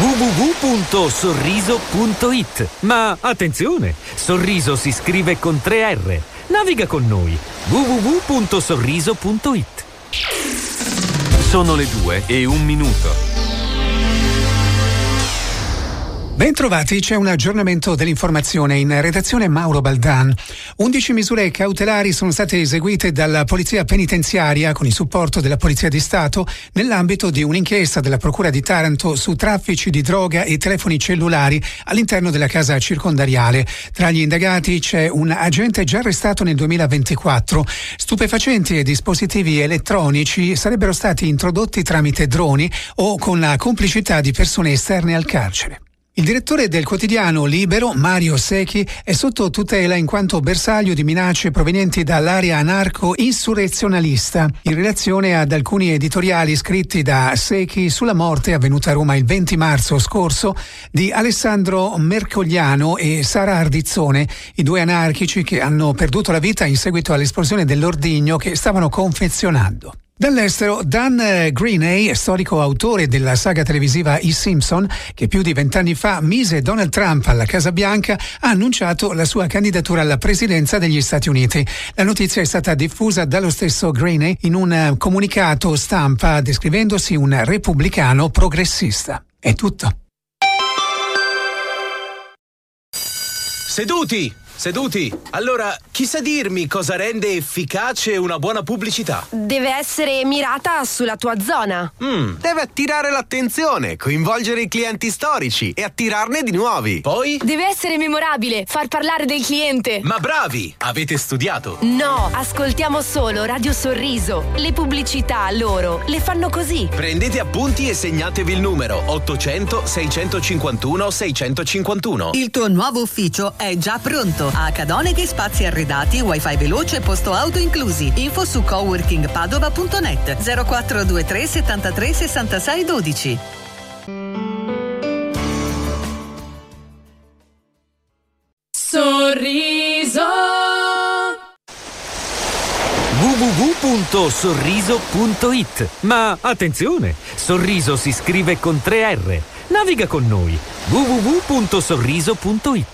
www.sorriso.it. Ma attenzione, Sorriso si scrive con 3 R. Naviga con noi. www.sorriso.it. Sono le 2:01. Bentrovati, c'è un aggiornamento dell'informazione. In redazione Mauro Baldan. 11 misure cautelari sono state eseguite dalla Polizia Penitenziaria con il supporto della Polizia di Stato nell'ambito di un'inchiesta della Procura di Taranto su traffici di droga e telefoni cellulari all'interno della casa circondariale. Tra gli indagati c'è un agente già arrestato nel 2024. Stupefacenti e dispositivi elettronici sarebbero stati introdotti tramite droni o con la complicità di persone esterne al carcere. Il direttore del quotidiano Libero, Mario Secchi, è sotto tutela in quanto bersaglio di minacce provenienti dall'area anarco-insurrezionalista, in relazione ad alcuni editoriali scritti da Secchi sulla morte avvenuta a Roma il 20 marzo scorso di Alessandro Mercogliano e Sara Ardizzone, i 2 anarchici che hanno perduto la vita in seguito all'esplosione dell'ordigno che stavano confezionando. Dall'estero, Dan Greeney, storico autore della saga televisiva I Simpson, che più di 20 anni fa mise Donald Trump alla Casa Bianca, ha annunciato la sua candidatura alla presidenza degli Stati Uniti. La notizia è stata diffusa dallo stesso Greeney in un comunicato stampa descrivendosi un repubblicano progressista. È tutto. Seduti! Allora, chi sa dirmi cosa rende efficace una buona pubblicità? Deve essere mirata sulla tua zona. Deve attirare l'attenzione, coinvolgere i clienti storici e attirarne di nuovi. Poi? Deve essere memorabile, far parlare del cliente. Ma bravi! Avete studiato? No, ascoltiamo solo Radio Sorriso. Le pubblicità loro le fanno così. Prendete appunti e segnatevi il numero 800 651 651. Il tuo nuovo ufficio è già pronto. A Cadoneghi spazi arredati, wifi veloce e posto auto inclusi. Info su coworkingpadova.net 0423 73 66 12. Sorriso. www.sorriso.it. Ma attenzione, Sorriso si scrive con 3 R. Naviga con noi. www.sorriso.it.